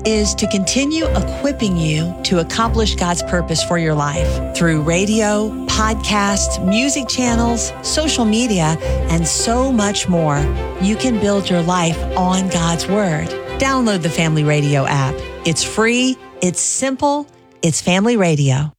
is to continue equipping you to accomplish God's purpose for your life through radio, podcasts, music channels, social media, and so much more. You can build your life on God's Word. Download the Family Radio app. It's free, it's simple, it's Family Radio.